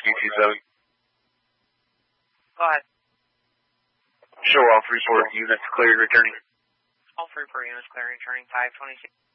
QT7. Go ahead. Show all Freeport units cleared returning. All Freeport units clearing returning 526.